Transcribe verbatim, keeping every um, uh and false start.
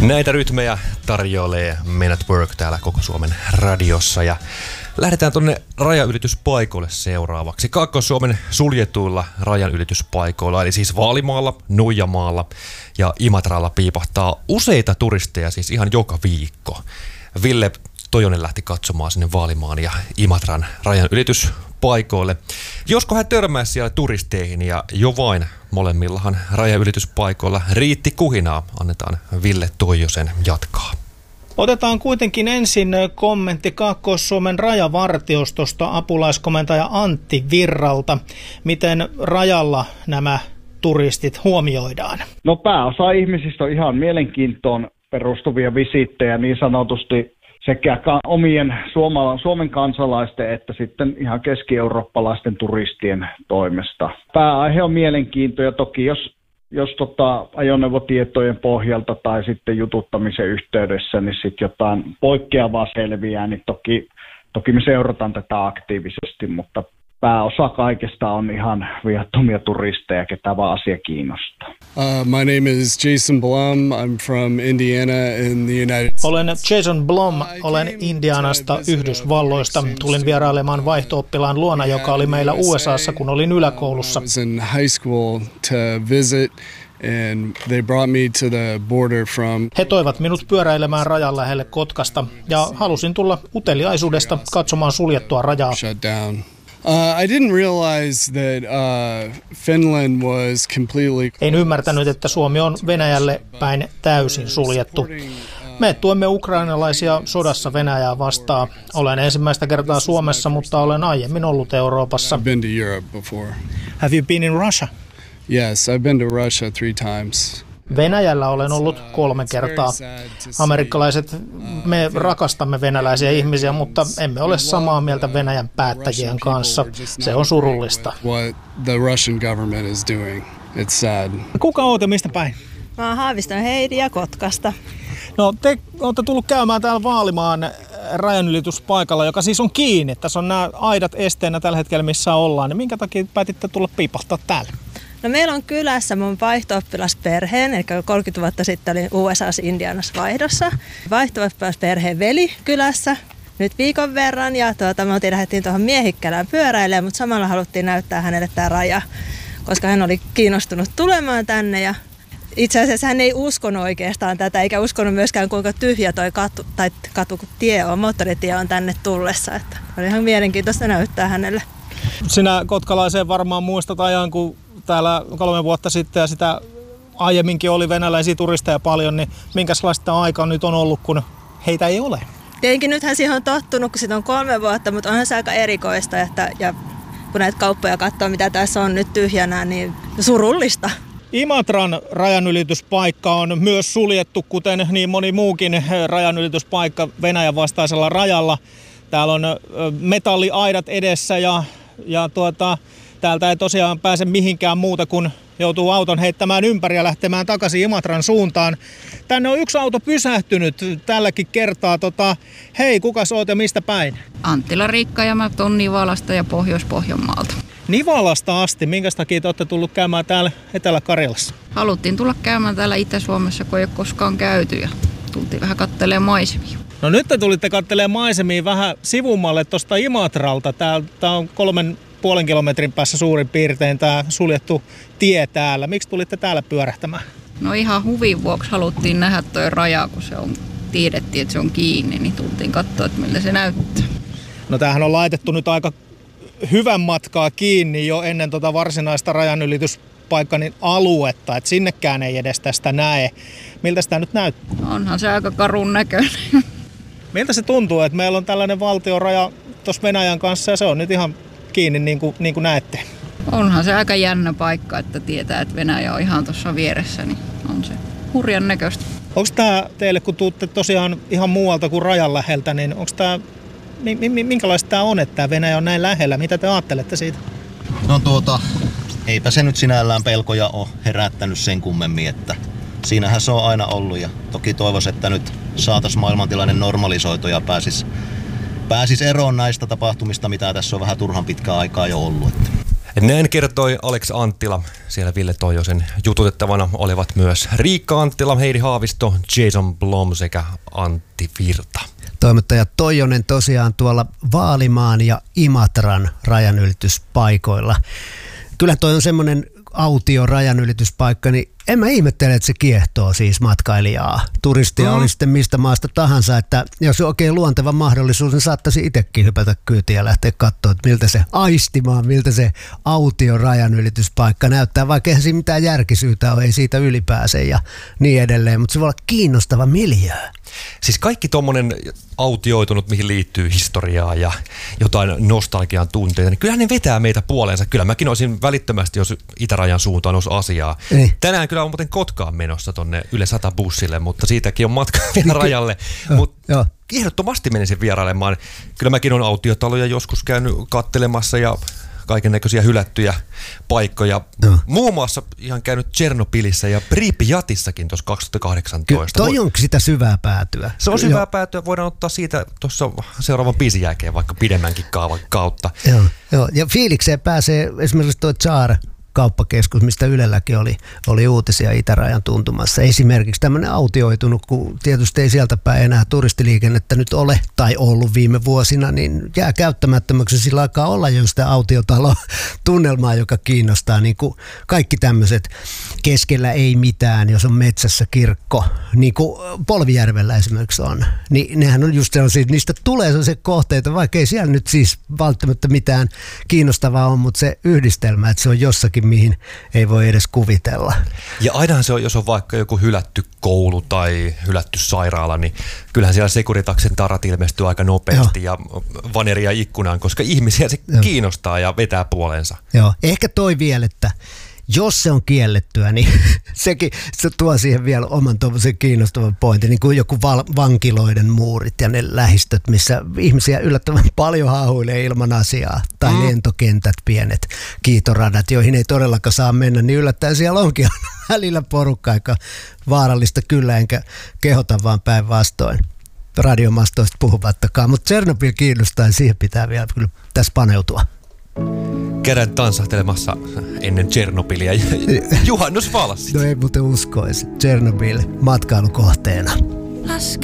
Näitä rytmejä tarjoilee Men at Work täällä koko Suomen radiossa ja lähdetään tuonne rajanylityspaikoille seuraavaksi. Kaakkois-Suomen suljetuilla rajanylityspaikoilla, eli siis Vaalimaalla, Nuijamaalla ja Imatralla piipahtaa useita turisteja siis ihan joka viikko. Ville Toijonen lähti katsomaan sinne Vaalimaan ja Imatran rajanylityspaikoille. Josko hän törmäsi siellä turisteihin ja jo vain molemmillahan rajanylityspaikoilla riitti kuhinaa. Annetaan Ville Toijosen jatkaa. Otetaan kuitenkin ensin kommentti Kaakkois-Suomen rajavartiostosta apulaiskomentaja Antti Virralta. Miten rajalla nämä turistit huomioidaan? No pääosa ihmisistä on ihan mielenkiintoon perustuvia visiittejä niin sanotusti sekä omien Suomen kansalaisten että sitten ihan keski-eurooppalaisten turistien toimesta. Pääaihe on mielenkiinto ja toki jos Jos tota, ajoneuvotietojen pohjalta tai sitten jututtamisen yhteydessä, niin sitten jotain poikkeavaa selviää, niin toki, toki me seurataan tätä aktiivisesti, mutta pääosa kaikesta on ihan viattomia turisteja, ketä vaan asia kiinnostaa. Uh, my name is Jason Blum. I'm from Indiana in the United States. Olen Jason Blum, olen Indianasta Yhdysvalloista. Tulin vierailemaan vaihto-oppilaan luona, joka oli meillä U S A:ssa, kun olin yläkoulussa. I was in high school to visit. And they brought me to the border from... He toivat minut pyöräilemään rajan lähelle Kotkasta ja halusin tulla uteliaisuudesta katsomaan suljettua rajaa. Shut down. Uh, I didn't realize that uh, Finland was completely... En ymmärtänyt, että Suomi on Venäjälle päin täysin suljettu. Me tuemme ukrainalaisia sodassa Venäjää vastaan. Olen ensimmäistä kertaa Suomessa, mutta olen aiemmin ollut Euroopassa. I've been to Europe before. Have you been in Russia? Yes, I've been to Russia three times. Venäjällä olen ollut kolme kertaa. Amerikkalaiset, me rakastamme venäläisiä ihmisiä, mutta emme ole samaa mieltä Venäjän päättäjien kanssa. Se on surullista. What the Russian government is doing. It's sad. Kuka oot ja mistä päin? Mä oon Haaviston Heidi ja Kotkasta. No te olette tullut käymään täällä Vaalimaan rajanylityspaikalla, joka siis on kiinni. Tässä on nämä aidat esteenä tällä hetkellä, missä ollaan. Niin minkä takia päätitte tulla piipahtaa täällä? No meillä on kylässä mun vaihto-oppilasperheen, eli kolmekymmentä vuotta sitten olin U S A:ssa Indianassa vaihdossa. Vaihto-oppilasperheen veli kylässä nyt viikon verran ja tuota, me oltiin, lähdettiin tuohon Miehikkälään pyöräilemään, mutta samalla haluttiin näyttää hänelle tämä raja, koska hän oli kiinnostunut tulemaan tänne ja itse asiassa hän ei uskonut oikeastaan tätä, eikä uskonut myöskään kuinka tyhjä toi katu, tai katu, tie on, moottoritie on tänne tullessa, että oli ihan mielenkiintoista näyttää hänelle. Sinä kotkalaiseen varmaan muistat ajan, kun täällä kolme vuotta sitten ja sitä aiemminkin oli venäläisiä turisteja paljon, niin minkälaista aikaa nyt on ollut, kun heitä ei ole? Tietenkin nythän siihen on tottunut, kun siitä on kolme vuotta, mutta onhan se aika erikoista, että ja kun näitä kauppoja katsoo, mitä tässä on nyt tyhjänä, niin surullista. Imatran rajanylityspaikka on myös suljettu, kuten niin moni muukin rajanylityspaikka Venäjän vastaisella rajalla. Täällä on metalliaidat edessä ja, ja tuota, täältä ei tosiaan pääse mihinkään muuta kuin joutuu auton heittämään ympäri ja lähtemään takaisin Imatran suuntaan. Tänne on yksi auto pysähtynyt tälläkin kertaa. Tota, hei, kukas oot ja mistä päin? Anttila Riikka ja mä tuon Nivalasta ja Pohjois-Pohjanmaalta. Nivalasta asti. Minkä takia te olette tullut käymään täällä Etelä-Karjalassa? Haluttiin tulla käymään täällä Itä-Suomessa, kun ei ole koskaan käyty ja tultiin vähän katselemaan maisemia. No nyt te tulitte katselemaan maisemia vähän sivummalle tuosta Imatralta. Tää on kolmen puolen kilometrin päässä suurin piirtein tämä suljettu tie täällä. Miksi tulitte täällä pyörähtämään? No ihan huvin vuoksi haluttiin nähdä toi raja, kun se on, tiedettiin, että se on kiinni, niin tultiin katsoa, että miltä se näyttää. No tämähän on laitettu nyt aika hyvän matkaa kiinni jo ennen tota varsinaista rajanylityspaikkaa aluetta, että sinnekään ei edes tästä näe. Miltä sitä nyt näyttää? No onhan se aika karun näköinen. Miltä se tuntuu, että meillä on tällainen valtioraja tuossa Venäjän kanssa ja se on nyt ihan kiinni niin kuin, niin kuin näette? Onhan se aika jännä paikka, että tietää, että Venäjä on ihan tuossa vieressä, niin on se hurjan näköistä. Onko tämä teille, kun tuutte tosiaan ihan muualta kuin rajan läheltä, niin onko tämä, minkälaista tämä on, että tämä Venäjä on näin lähellä? Mitä te ajattelette siitä? No tuota, eipä se nyt sinällään pelkoja ole herättänyt sen kummemmin, että siinähän se on aina ollut ja toki toivoisin, että nyt saataisiin maailmantilanne normalisoitu ja pääsisi pääsis eroon näistä tapahtumista, mitä tässä on vähän turhan pitkään aikaa jo ollut. Näin kertoi Alex Anttila. Siellä Ville Toijosen jututettavana olivat myös Riikka Anttila, Heidi Haavisto, Jason Blom sekä Antti Virta. Toimittaja Toijonen tosiaan tuolla Vaalimaan ja Imatran rajanylityspaikoilla. Kyllä toi on semmoinen autio rajanylityspaikka, niin en mä ihmettele, että se kiehtoo siis matkailijaa. Turistia mm. oli sitten mistä maasta tahansa, että jos on oikein luonteva mahdollisuus, niin saattaisi itsekin hypätä kyytiin ja lähteä katsoa, että miltä se aistimaan, miltä se autio rajanylityspaikka näyttää, vaikka eihän siinä mitään järkisyyttä ole, ei siitä ylipääse ja niin edelleen, mutta se voi olla kiinnostava miljöö. Siis kaikki tommonen autioitunut, mihin liittyy historiaa ja jotain nostalgian tunteita, niin kyllähän ne vetää meitä puoleensa. Kyllä mäkin olisin välittömästi, jos itärajan suuntaan olisi asiaa. Ei. Tänään kyllä on muuten Kotkaan menossa tonne Yle sata bussille, mutta siitäkin on matka vielä rajalle. Mutta ehdottomasti menisin vierailemaan. Kyllä mäkin olen autiotaloja joskus käynyt kattelemassa ja kaiken näköisiä hylättyjä paikkoja. No. Muun muassa ihan käynyt Tšernobylissa ja Pripyatissakin tuossa kaksituhattakahdeksantoista. Kyllä, toi onko sitä syvää päätyä? Se on syvää Joo. päätyä. Voidaan ottaa siitä tuossa seuraavan biisin jälkeen vaikka pidemmänkin kaavan kautta. Joo, Joo. Ja fiilikseen pääsee esimerkiksi tuo Tsar kauppakeskus, mistä Ylelläkin oli, oli uutisia itärajan tuntumassa. Esimerkiksi tämmöinen autioitunut, kun tietysti ei sieltä päin enää turistiliikennettä nyt ole tai ollut viime vuosina, niin jää käyttämättömäksi. Sillä alkaa olla jo sitä autiotalo-tunnelmaa, joka kiinnostaa. Niin kuin kaikki tämmöiset keskellä ei mitään, jos on metsässä kirkko, niin kuin Polvijärvellä esimerkiksi on. Niin nehän on just sellaisia, niistä tulee sellaisia kohteita, vaikka ei siellä nyt siis välttämättä mitään kiinnostavaa on, mutta se yhdistelmä, että se on jossakin, mihin ei voi edes kuvitella. Ja ainahan se on, jos on vaikka joku hylätty koulu tai hylätty sairaala, niin kyllähän siellä Securitaksen tarat ilmestyy aika nopeasti Joo. ja vaneria ikkunaan, koska ihmisiä se Joo. kiinnostaa ja vetää puoleensa. Joo, ehkä toi vielä, että jos se on kiellettyä, niin sekin se tuo siihen vielä oman tuollaisen kiinnostavan pointin, niin kuin joku val- vankiloiden muurit ja ne lähistöt, missä ihmisiä yllättävän paljon haahuilee ilman asiaa, tai mm. lentokentät, pienet kiitoradat, joihin ei todellakaan saa mennä, niin yllättäen siellä onkin välillä porukka, aika vaarallista kyllä, enkä kehota vaan päinvastoin radiomastoista puhumattakaan, mutta Tšernobyl kiinnostaa ja siihen pitää vielä kyllä tässä paneutua. Käydään tanssahtelemassa ennen Tšernobylia. Juhannusvalssit. No ei muuten uskoisi. Tšernobyl matkailukohteena. Laske